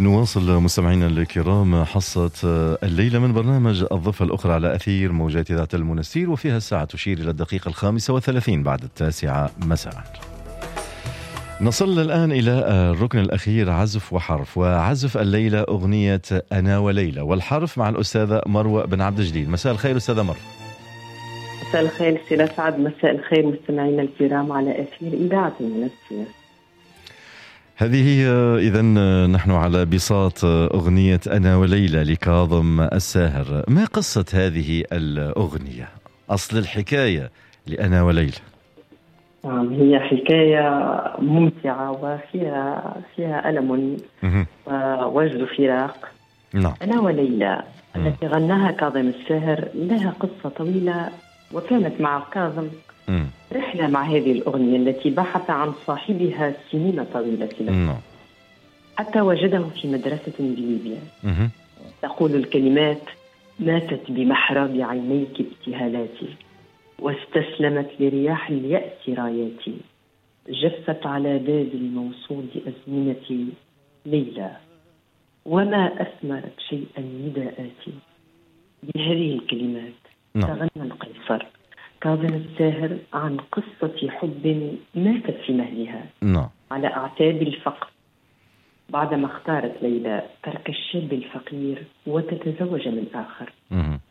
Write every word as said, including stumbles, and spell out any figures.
نواصل مستمعينا الكرام حصة الليلة من برنامج الضفة الأخرى على أثير موجات إذاعة المنستير، وفيها الساعة تشير إلى الدقيقة الخامسة وثلاثين بعد التاسعة مساء. نصل الآن إلى الركن الأخير، عزف وحرف. وعزف الليلة أغنية أنا وليلى، والحرف مع الأستاذة مروة بن عبد الجليل. مساء الخير أستاذة مروة. مساء الخير سيدة سعد. مساء الخير مستمعينا الكرام على أثير إذاعة المنستير. هذه إذن نحن على بساط أغنية أنا وليلى لكاظم الساهر. ما قصة هذه الأغنية؟ أصل الحكاية لأنا وليلى. هي حكاية ممتعة وفيها فيها ألم ووجد فراق. نعم. أنا وليلى التي غناها كاظم الساهر لها قصة طويلة، وكانت مع كاظم م. رحلة مع هذه الأغنية التي بحث عن صاحبها سنين طويلة له، حتى وجده في مدرسة بليبيا. تقول الكلمات: ماتت بمحراب عينيك ابتهالاتي، واستسلمت لرياح اليأس راياتي، جفت على باب الموصود أزمنتي ليلى، وما أثمرت شيئا نداءاتي. بهذه الكلمات تغنى القيصر كاظم الساهر عن قصة حب ماتت في مهلها على أعتاب الفقر، بعدما اختارت ليلى ترك الشاب الفقير وتتزوج من آخر.